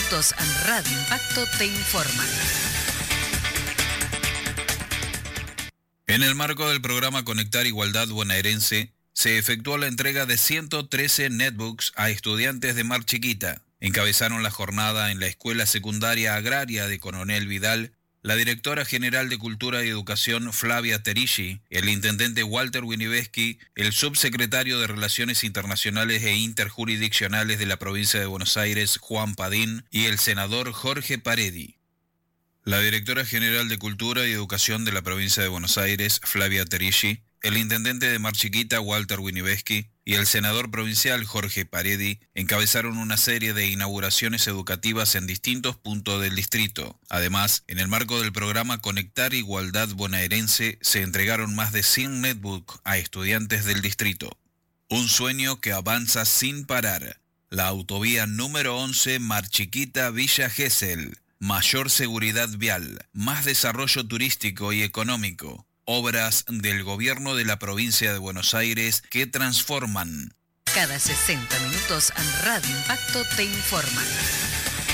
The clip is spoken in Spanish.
minutos, Radio Impacto te informa. En el marco del programa Conectar Igualdad Bonaerense, se efectuó la entrega de 113 netbooks a estudiantes de Mar Chiquita. Encabezaron la jornada en la Escuela Secundaria Agraria de Coronel Vidal la directora general de Cultura y Educación Flavia Terici, el intendente Walter Winiveski, el subsecretario de Relaciones Internacionales e Interjurisdiccionales de la provincia de Buenos Aires Juan Padín y el senador Jorge Paredi. La directora general de Cultura y Educación de la provincia de Buenos Aires Flavia Terici, el intendente de Mar Chiquita Walter Winiveski y el senador provincial Jorge Paredi encabezaron una serie de inauguraciones educativas en distintos puntos del distrito. Además, en el marco del programa Conectar Igualdad Bonaerense, se entregaron más de 100 netbooks a estudiantes del distrito. Un sueño que avanza sin parar. La autovía número 11 Mar Chiquita Villa Gesell. Mayor seguridad vial, más desarrollo turístico y económico. Obras del gobierno de la provincia de Buenos Aires que transforman. Cada 60 minutos, Radio Impacto te informa.